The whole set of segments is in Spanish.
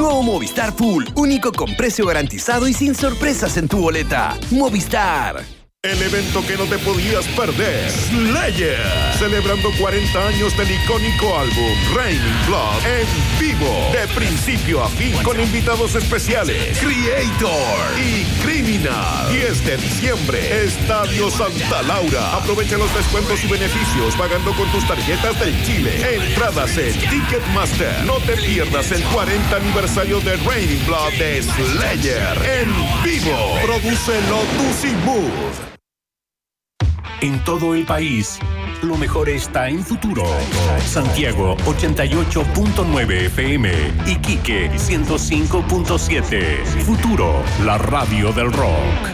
Llegó Movistar Full, único con precio garantizado y sin sorpresas en tu boleta. Movistar. El evento que no te podías perder, Slayer, celebrando 40 años del icónico álbum Raining Blood en vivo, de principio a fin, con invitados especiales, Creator y Criminal. 10 de diciembre, Estadio Santa Laura. Aprovecha los descuentos y beneficios pagando con tus tarjetas del Chile. Entradas en Ticketmaster. No te pierdas el 40 aniversario de Raining Blood de Slayer en vivo. Produce Lotus y Mood. En todo el país, lo mejor está en Futuro. Santiago 88.9 FM, Iquique 105.7. Futuro, la radio del rock.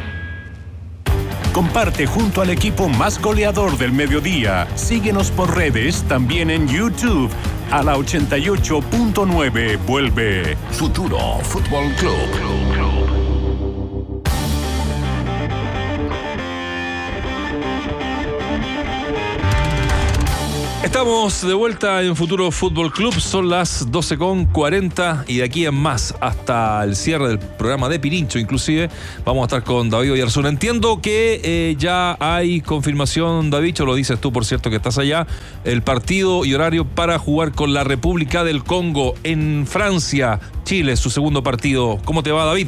Comparte junto al equipo más goleador del mediodía. Síguenos por redes, también en YouTube. A la 88.9 vuelve Futuro Fútbol Club. Estamos de vuelta en Futuro Fútbol Club, son las 12:40 y de aquí en más hasta el cierre del programa de Pirincho inclusive vamos a estar con David Oyarzún. Entiendo que ya hay confirmación, David, lo dices tú por cierto que estás allá, el partido y horario para jugar con la República del Congo en Francia, Chile, su segundo partido. ¿Cómo te va, David?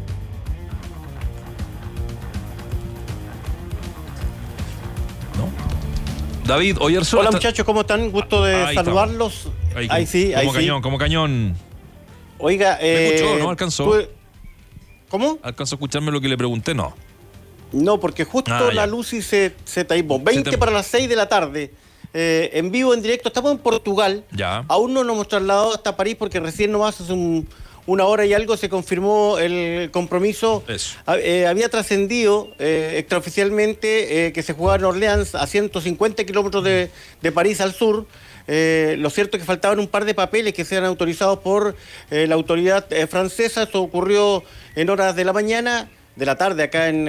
David Oyarzún. Hola muchachos, ¿cómo están? Gusto de saludarlos. Ahí sí. Como cañón. Oiga, ¿me escuchó? ¿No alcanzó? ¿Cómo? ¿Alcanzó a escucharme lo que le pregunté? No. No, porque justo la Lucy se taipó. 20 para las 6 de la tarde. En vivo, en directo. Estamos en Portugal. Ya. Aún no nos hemos trasladado hasta París porque recién nomás hace una hora y algo se confirmó el compromiso. Había trascendido extraoficialmente que se jugaba en Orleans a 150 kilómetros de París al sur. Lo cierto es que faltaban un par de papeles que sean autorizados por la autoridad francesa. Esto ocurrió en horas de la mañana, de la tarde acá en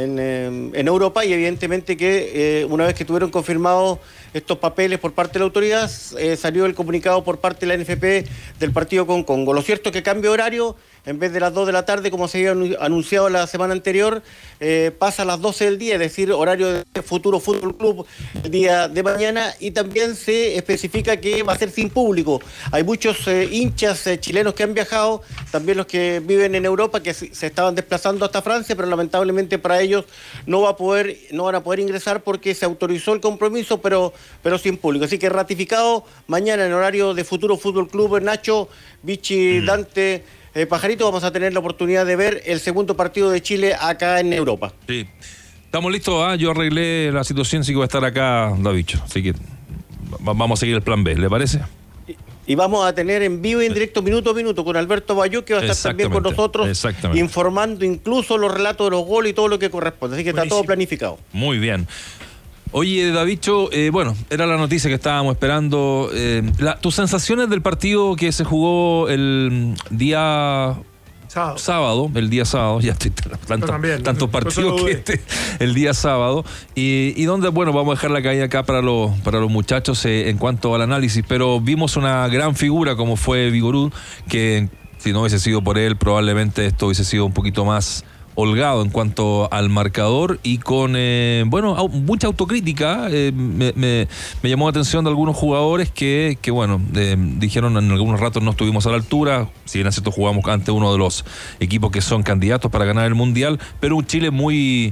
Europa, y evidentemente que una vez que tuvieron confirmados estos papeles por parte de la autoridad, salió el comunicado por parte de la NFP del partido con Congo. Lo cierto es que cambio horario, en vez de las 2 de la tarde, como se había anunciado la semana anterior, pasa a las 12 del día, es decir, horario de Futuro Fútbol Club el día de mañana, y también se especifica que va a ser sin público. Hay muchos hinchas chilenos que han viajado, también los que viven en Europa, que se estaban desplazando hasta Francia, pero lamentablemente para ellos no van a poder ingresar porque se autorizó el compromiso, pero sin público. Así que ratificado mañana en horario de Futuro Fútbol Club, Nacho, Vichy, Dante, Pajarito, vamos a tener la oportunidad de ver el segundo partido de Chile acá en Europa. Sí. Estamos listos, yo arreglé la situación, sí que va a estar acá David, así que vamos a seguir el plan B, ¿le parece? Y vamos a tener en vivo y en directo, minuto a minuto, con Alberto Bayú, que va a estar también con nosotros, informando incluso los relatos de los goles y todo lo que corresponde. Así que está todo planificado. Muy bien. Oye, Davicho, bueno, era la noticia que estábamos esperando. Tus sensaciones del partido que se jugó el día sábado, ya estoy tantos partidos que el día sábado, y donde, bueno, vamos a dejar la caída acá para los muchachos en cuanto al análisis, pero vimos una gran figura como fue Vigorú, que si no hubiese sido por él, probablemente esto hubiese sido un poquito más holgado en cuanto al marcador y con mucha autocrítica. Me llamó la atención de algunos jugadores que dijeron en algunos ratos no estuvimos a la altura, si bien es cierto jugamos ante uno de los equipos que son candidatos para ganar el Mundial, pero un Chile muy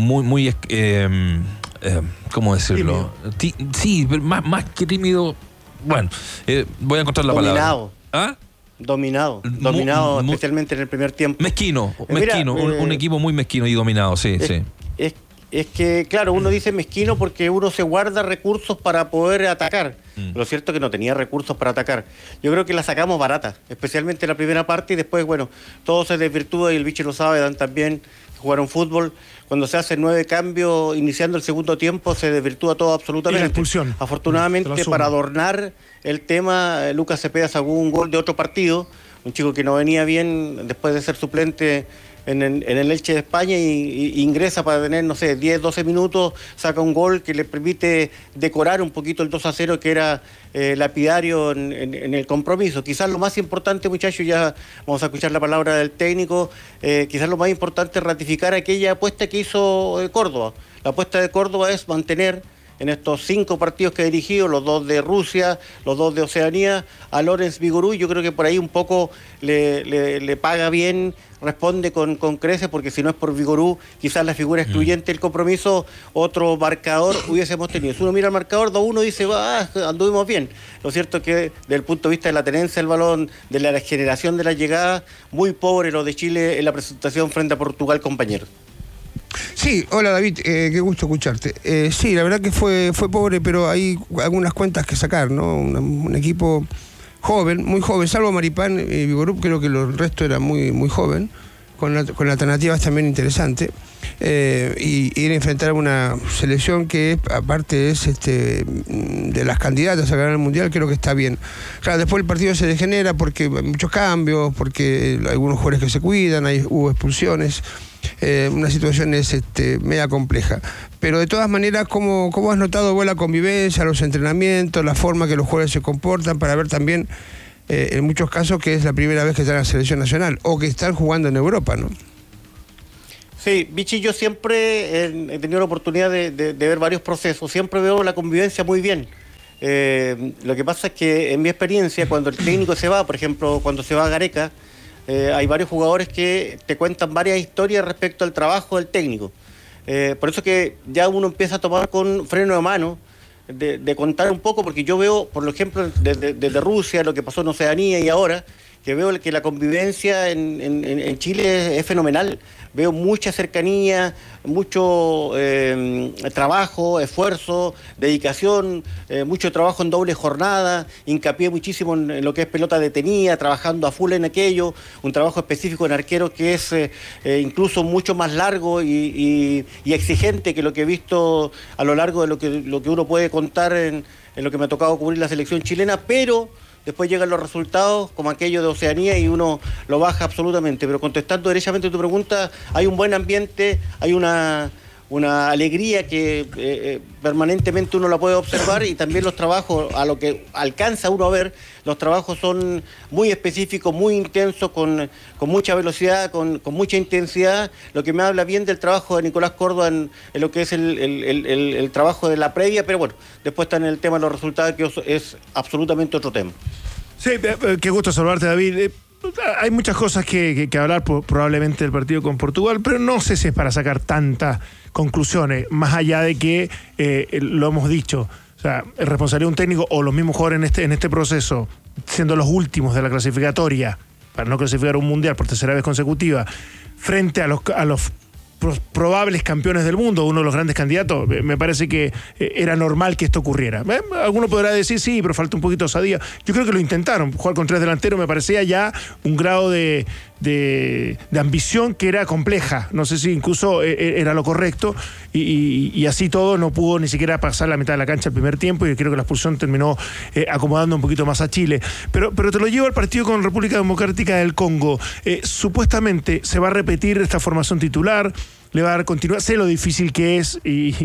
¿cómo decirlo? Sí, más que tímido. Bueno, voy a encontrar la palabra. ¿Ah? Dominado, especialmente en el primer tiempo. Mezquino, un equipo muy mezquino y dominado, sí. Es que, claro, uno dice mezquino porque uno se guarda recursos para poder atacar. Lo cierto es que no tenía recursos para atacar. Yo creo que la sacamos barata, especialmente en la primera parte, y después, todo se desvirtúa, y el bicho lo sabe, Dan también, jugaron fútbol. Cuando se hacen 9 cambios iniciando el segundo tiempo, se desvirtúa todo absolutamente. Y la expulsión. Afortunadamente, para adornar el tema, Lucas Cepeda sacó un gol de otro partido, un chico que no venía bien después de ser suplente en el Elche de España y ingresa para tener, no sé, 10, 12 minutos, saca un gol que le permite decorar un poquito el 2-0 que era lapidario en el compromiso. Quizás lo más importante, muchachos, ya vamos a escuchar la palabra del técnico, quizás lo más importante es ratificar aquella apuesta que hizo Córdoba. La apuesta de Córdoba es mantener en estos 5 partidos que ha dirigido, los 2 de Rusia, los 2 de Oceanía, a Lorenz Vigorú. Yo creo que por ahí un poco le paga bien, responde con creces, porque si no es por Vigorú, quizás la figura excluyente del compromiso, otro marcador hubiésemos tenido. Si uno mira el marcador 2-1 dice, anduvimos bien. Lo cierto es que desde el punto de vista de la tenencia del balón, de la generación de la llegada, muy pobre lo de Chile en la presentación frente a Portugal, compañeros. Sí, hola David, qué gusto escucharte. Sí, la verdad que fue pobre, pero hay algunas cuentas que sacar, ¿no? Un equipo joven, muy joven, salvo Maripán y Vigorú, creo que el resto era muy, muy joven, con alternativas también interesantes, y ir a enfrentar a una selección que aparte es de las candidatas a ganar el Mundial. Creo que está bien. Claro, después el partido se degenera porque hay muchos cambios, porque hay algunos jugadores que se cuidan, hubo expulsiones. Una situación es media compleja, pero de todas maneras, ¿cómo has notado vos la convivencia, los entrenamientos, la forma que los jugadores se comportan, para ver también en muchos casos que es la primera vez que están en la selección nacional o que están jugando en Europa, ¿no? Sí, Vichy, yo siempre he tenido la oportunidad de ver varios procesos, siempre veo la convivencia muy bien. Lo que pasa es que en mi experiencia, cuando el técnico se va, por ejemplo, cuando se va a Gareca, hay varios jugadores que te cuentan varias historias respecto al trabajo del técnico. Por eso que ya uno empieza a tomar con freno de mano, de contar un poco, porque yo veo, por ejemplo, desde Rusia, lo que pasó en Oceanía y ahora, que veo que la convivencia en Chile es fenomenal. Veo mucha cercanía, mucho trabajo, esfuerzo, dedicación, mucho trabajo en doble jornada, hincapié muchísimo en lo que es pelota detenida, trabajando a full en aquello, un trabajo específico en arquero que es incluso mucho más largo y exigente que lo que he visto a lo largo de lo que uno puede contar en lo que me ha tocado cubrir la selección chilena, pero después llegan los resultados como aquello de Oceanía y uno lo baja absolutamente. Pero contestando derechamente tu pregunta, hay un buen ambiente, hay una alegría que permanentemente uno la puede observar, y también los trabajos, a lo que alcanza uno a ver, los trabajos son muy específicos, muy intensos, con mucha velocidad, con mucha intensidad, lo que me habla bien del trabajo de Nicolás Córdoba en lo que es el trabajo de la previa, pero bueno, después está en el tema de los resultados, que es absolutamente otro tema. Sí, qué gusto saludarte, David. Hay muchas cosas que hablar probablemente del partido con Portugal, pero no sé si es para sacar tantas conclusiones, más allá de que lo hemos dicho, o sea, el responsabilidad de un técnico o los mismos jugadores en este proceso, siendo los últimos de la clasificatoria, para no clasificar un mundial por tercera vez consecutiva, frente a los probables campeones del mundo, uno de los grandes candidatos, me parece que era normal que esto ocurriera. Alguno podrá decir, sí, pero falta un poquito de osadía. Yo creo que lo intentaron, jugar con 3 delanteros me parecía ya un grado de ambición que era compleja, no sé si incluso era lo correcto, y así todo no pudo ni siquiera pasar la mitad de la cancha el primer tiempo, y creo que la expulsión terminó acomodando un poquito más a Chile, pero te lo llevo al partido con República Democrática del Congo. Supuestamente se va a repetir esta formación titular, le va a dar continuidad. Sé lo difícil que es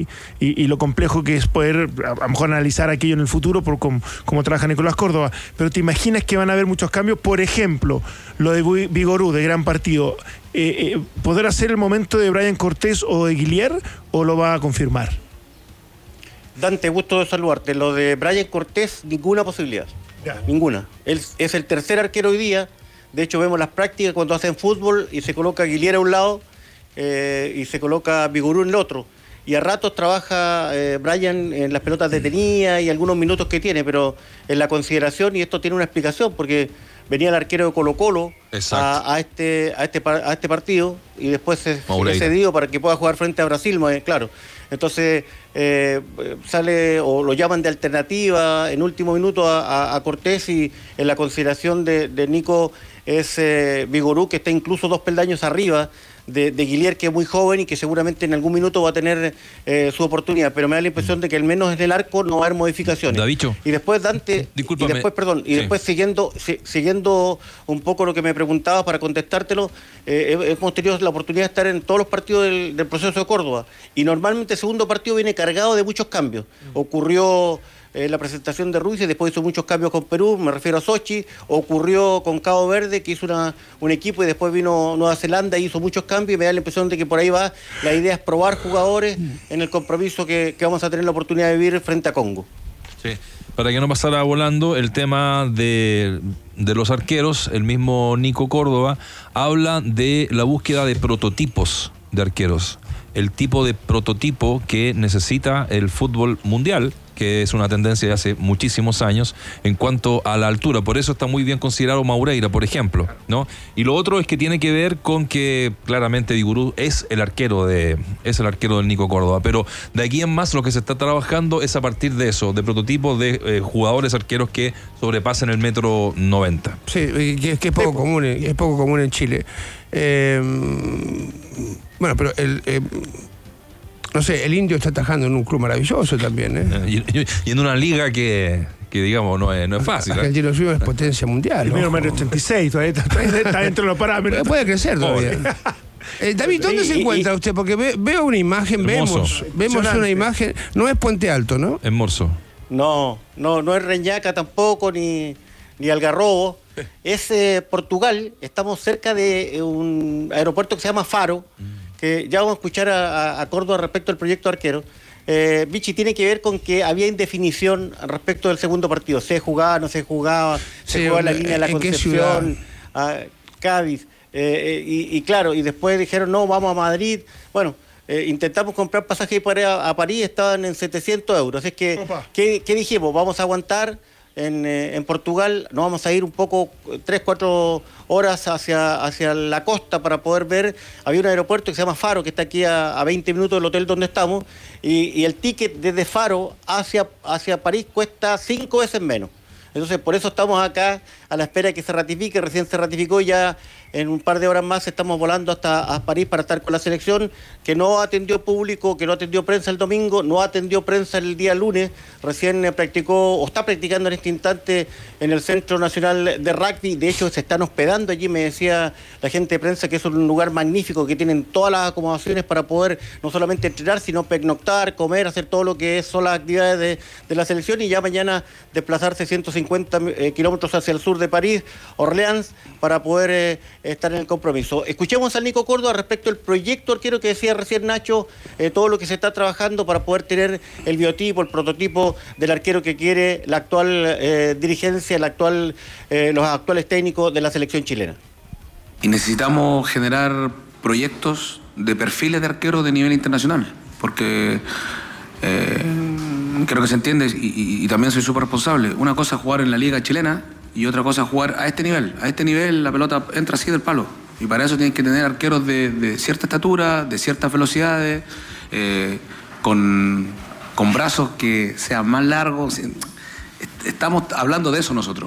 y lo complejo que es poder a lo mejor analizar aquello en el futuro por cómo trabaja Nicolás Córdoba, pero ¿te imaginas que van a haber muchos cambios? Por ejemplo, lo de Vigorú, de gran partido, ¿podrá ser el momento de Brian Cortés o de Guillier, o lo va a confirmar? Dante, gusto de saludarte. Lo de Brian Cortés, ninguna posibilidad. Ya. Ninguna. Él es el tercer arquero hoy día. De hecho, vemos las prácticas cuando hacen fútbol y se coloca a Guillier a un lado y se coloca Vigorú en el otro. Y a ratos trabaja Brian en las pelotas detenidas y algunos minutos que tiene, pero en la consideración, y esto tiene una explicación, porque venía el arquero de Colo-Colo a este partido, y después se le cedió para que pueda jugar frente a Brasil, claro. Entonces, sale o lo llaman de alternativa en último minuto a Cortés, y en la consideración de Nico es Vigorú, que está incluso 2 peldaños arriba de Guillier, que es muy joven y que seguramente en algún minuto va a tener su oportunidad, pero me da la impresión de que al menos en el arco no va a haber modificaciones. Davicho. Y después Dante, Discúlpame. Después siguiendo un poco lo que me preguntabas para contestártelo, hemos tenido la oportunidad de estar en todos los partidos del proceso de Córdoba, y normalmente el segundo partido viene cargado de muchos cambios. Ocurrió la presentación de Ruiz, y después hizo muchos cambios con Perú, me refiero a Sochi. Ocurrió con Cabo Verde, que hizo un equipo, y después vino Nueva Zelanda y hizo muchos cambios, y me da la impresión de que por ahí va. La idea es probar jugadores en el compromiso que vamos a tener la oportunidad de vivir frente a Congo. Sí. Para que no pasara volando el tema de los arqueros, el mismo Nico Córdoba habla de la búsqueda de prototipos de arqueros, el tipo de prototipo que necesita el fútbol mundial, que es una tendencia de hace muchísimos años en cuanto a la altura. Por eso está muy bien considerado Maureira, por ejemplo, ¿no? Y lo otro es que tiene que ver con que claramente Vigorú es el arquero del Nico Córdoba, pero de aquí en más lo que se está trabajando es a partir de eso, de prototipos de jugadores arqueros que sobrepasen el 1,90 m. Sí, que es poco común, en Chile. Bueno, pero no sé, el Indio está atajando en un club maravilloso también, y en una liga que digamos no es fácil. Argentino Juniors es potencia mundial. El 1,86 m, todavía está dentro de los parámetros. Puede crecer todavía. David, ¿dónde se encuentra usted? Porque veo una imagen, vemos una imagen. No es Puente Alto, ¿no? Es Morso. No es Reñaca tampoco, ni Algarrobo. Es Portugal. Estamos cerca de un aeropuerto que se llama Faro, que ya vamos a escuchar a Córdoba respecto al proyecto arquero. Vichy, tiene que ver con que había indefinición respecto del segundo partido. Se jugaba, no se jugaba, se jugaba en la línea de la Concepción, Cádiz. Y claro, y después dijeron, no, vamos a Madrid. Bueno, intentamos comprar pasajes para a París, estaban en 700 euros. Es que, ¿qué dijimos? Vamos a aguantar en Portugal, nos vamos a ir un poco 3-4 horas hacia la costa para poder ver. Había un aeropuerto que se llama Faro, que está aquí a 20 minutos del hotel donde estamos, y el ticket desde Faro hacia París cuesta 5 veces menos. Entonces, por eso estamos acá a la espera de que se ratifique. Recién se ratificó, y ya en un par de horas más estamos volando hasta París para estar con la selección, que no atendió público, que no atendió prensa el domingo, no atendió prensa el día lunes. Recién practicó, o está practicando en este instante, en el Centro Nacional de Rugby. De hecho, se están hospedando allí, me decía la gente de prensa, que es un lugar magnífico, que tienen todas las acomodaciones para poder no solamente entrenar, sino pernoctar, comer, hacer todo lo que son las actividades de la selección, y ya mañana desplazarse 150 kilómetros hacia el sur de París, Orleans, para poder estar en el compromiso. Escuchemos al Nico Córdoba respecto al proyecto arquero que decía recién Nacho, todo lo que se está trabajando para poder tener el biotipo, el prototipo del arquero que quiere la actual dirigencia, los actuales técnicos de la selección chilena. Y necesitamos generar proyectos de perfiles de arqueros de nivel internacional, porque creo que se entiende, y también soy súper responsable. Una cosa es jugar en la liga chilena y otra cosa es jugar a este nivel. A este nivel la pelota entra así del palo, y para eso tienen que tener arqueros de cierta estatura, de ciertas velocidades, con brazos que sean más largos. Estamos hablando de eso nosotros.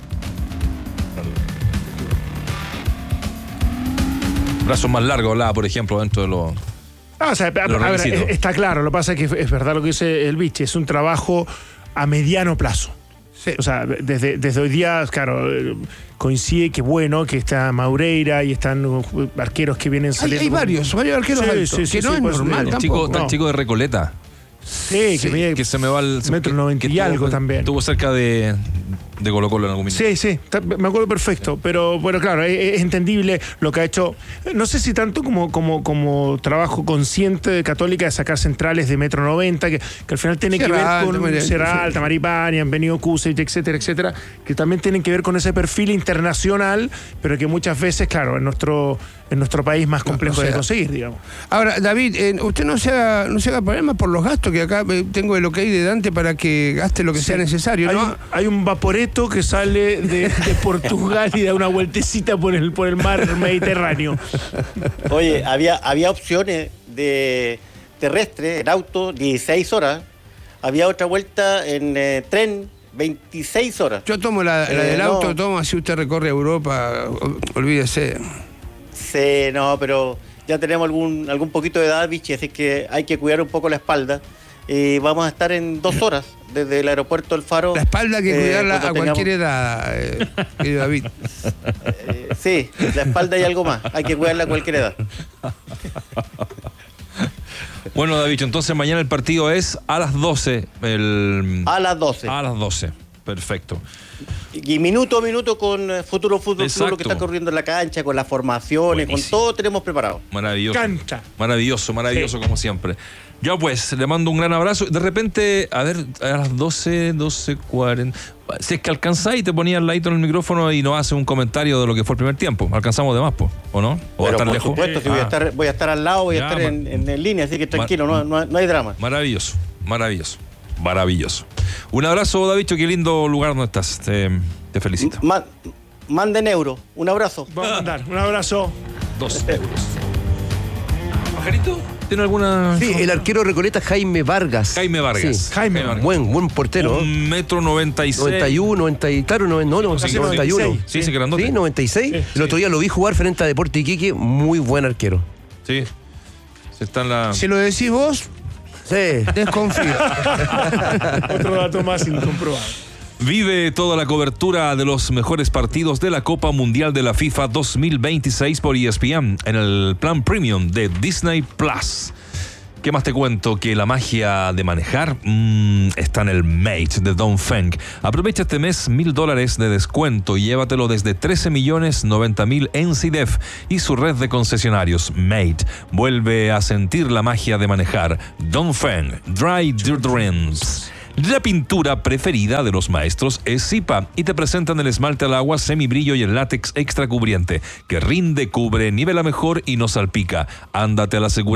Brazos más largos, por ejemplo, dentro de los... O sea, a ver, está claro. Lo que pasa es que es verdad lo que dice el Vichy, es un trabajo a mediano plazo. Sí. O sea, desde hoy día, claro, coincide que bueno, que está Maureira y están arqueros que vienen saliendo. Hay varios arqueros altos, que no es normal tampoco. El chico de Recoleta. Sí, que se me va al 1,90 m y algo también. Estuvo cerca de Colo-Colo en algún minuto. Sí, me acuerdo perfecto. Pero bueno, claro, es entendible lo que ha hecho. No sé si tanto como trabajo consciente de Católica de sacar centrales de 1,90 m, que al final tiene que ver con Serral, Tamaripani, han venido Kusevich, etcétera, que también tienen que ver con ese perfil internacional, pero que muchas veces, claro, en nuestro país más complejo de conseguir, digamos. Ahora, David, usted no se haga problema por los gastos, que acá tengo el ok de Dante para que gaste lo que sea necesario, ¿no? Hay un Vaporeto que sale de Portugal y da una vueltecita por el mar Mediterráneo. Oye, había opciones de terrestre, en auto, 16 horas. Había otra vuelta en tren, 26 horas. Yo tomo la del auto, tomo así usted recorre Europa, olvídese. Sí, no, pero ya tenemos algún poquito de edad, Vichy, así que hay que cuidar un poco la espalda. Vamos a estar en 2 horas desde el aeropuerto El Faro. La espalda hay que cuidarla a cualquier edad, David. Sí, la espalda y algo más. Hay que cuidarla a cualquier edad. Bueno, David, entonces mañana el partido es a las 12. A las 12. A las 12, perfecto. Y minuto a minuto con Futuro Fútbol Club, lo que está corriendo en la cancha, con las formaciones, buenísimo. Con todo tenemos preparado. Maravilloso. Cancha. Maravilloso, sí. Como siempre. Ya pues, le mando un gran abrazo. De repente, a ver, a las 12:40. Si es que alcanzáis y te ponías al ladito en el micrófono y nos hace un comentario de lo que fue el primer tiempo. Alcanzamos de más, ¿o no? ¿O pero estar por lejos? Supuesto, si voy a estar al lado, voy a estar en línea, así que tranquilo, no hay drama. Maravilloso. Un abrazo, David, qué lindo lugar donde estás. Te felicito. Manden euro. Un abrazo. Vamos a mandar. Un abrazo. 2 euros. ¿Pajarito? ¿Tiene alguna...? Sí, el arquero Recoleta Jaime Vargas. Sí. Jaime Vargas. Buen portero. 1,96 m. 91, claro, no, 91. Sí, sí, grandote. Sí, 96. Sí. El otro día lo vi jugar frente a Deportes Iquique, muy buen arquero. Sí. Si lo decís vos, sí. Desconfío. Otro dato más incomprobado. Vive toda la cobertura de los mejores partidos de la Copa Mundial de la FIFA 2026 por ESPN en el plan premium de Disney Plus. ¿Qué más te cuento? Que la magia de manejar está en el Mate de Dongfeng. Aprovecha este mes $1,000 de descuento y llévatelo desde 13.090.000 en CIDEF y su red de concesionarios. Mate vuelve a sentir la magia de manejar. Dongfeng Dry Dreams. La pintura preferida de los maestros es Zipa y te presentan el esmalte al agua semibrillo y el látex extra cubriente que rinde, cubre, nivela mejor y no salpica. Ándate a la seguridad.